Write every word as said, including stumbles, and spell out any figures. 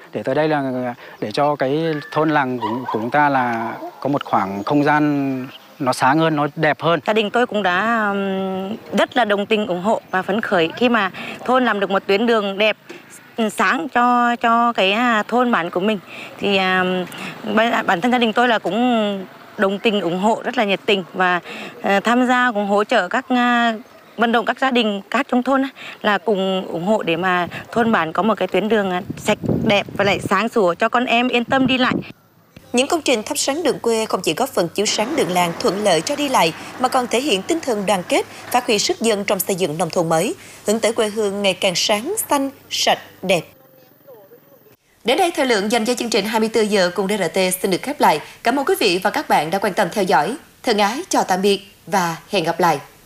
để tới đây là để cho cái thôn làng của, của chúng ta là có một khoảng không gian nó sáng hơn, nó đẹp hơn. Gia đình tôi cũng đã rất là đồng tình, ủng hộ và phấn khởi khi mà thôn làm được một tuyến đường đẹp, sáng cho cho cái thôn bản của mình. Thì bản thân gia đình tôi là cũng đồng tình, ủng hộ rất là nhiệt tình và tham gia cũng hỗ trợ các vận động các gia đình các trong thôn là cùng ủng hộ để mà thôn bản có một cái tuyến đường sạch đẹp và lại sáng sủa cho con em yên tâm đi lại. Những công trình thắp sáng đường quê không chỉ góp phần chiếu sáng đường làng thuận lợi cho đi lại mà còn thể hiện tinh thần đoàn kết, phát huy sức dân trong xây dựng nông thôn mới, hướng tới quê hương ngày càng sáng, xanh, sạch, đẹp. Đến đây thời lượng dành cho chương trình hai mươi tư giờ cùng đê rờ tê xin được khép lại. Cảm ơn quý vị và các bạn đã quan tâm theo dõi. Thân ái chào tạm biệt và hẹn gặp lại.